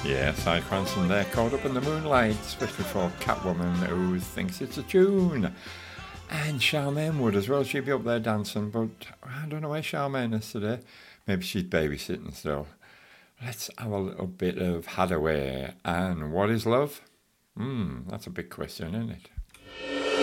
Yeah, Cy Cranston there, caught up in the moonlight, especially for Catwoman who thinks it's a tune. And Charmaine would as well, she'd be up there dancing, but I don't know where Charmaine is today. Maybe she's babysitting still. Let's have a little bit of Hadaway. And what is love? That's a big question, isn't it?